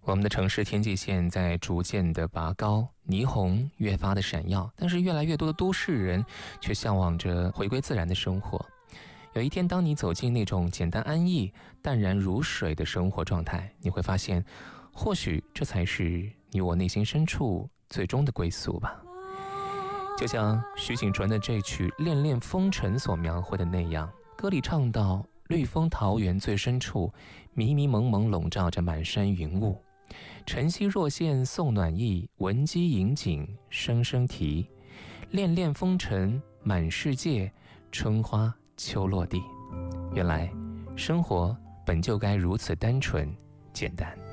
我们的城市天际线在逐渐的拔高，霓虹越发的闪耀，但是越来越多的都市人却向往着回归自然的生活。有一天，当你走进那种简单安逸、淡然如水的生活状态，你会发现，或许这才是你我内心深处最终的归宿吧。就像徐锦纯的这曲《恋恋风尘》所描绘的那样，歌里唱到：绿枫桃源最深处，迷迷蒙蒙笼罩着满山云雾。晨曦若现送暖意，闻鸡引颈声声啼。恋恋风尘满世界，春花秋落地。原来生活本就该如此单纯简单。